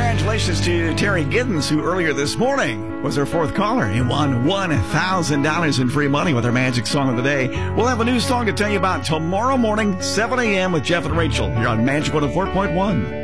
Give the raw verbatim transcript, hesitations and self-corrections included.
Congratulations to Terry Giddens, who earlier this morning was our fourth caller and won one thousand dollars in free money with our Magic Song of the Day. We'll have a new song to tell you about tomorrow morning, seven a.m. with Jeff and Rachel here on Magic one oh four point one.